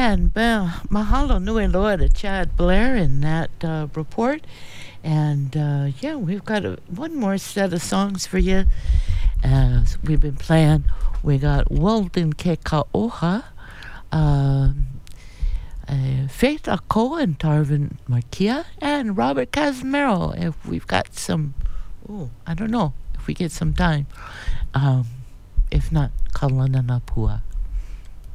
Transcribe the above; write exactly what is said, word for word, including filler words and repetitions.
And uh, mahalo nui loa to Chad Blair in that uh, report. And uh, yeah, we've got a, one more set of songs for you. As we've been playing, we got Walden Kekaoha, um, uh, Faith Ako and Tarvin Markia, and Robert Casimiro. If we've got some, oh, I don't know if we get some time. Um, if not, Kalana Napua.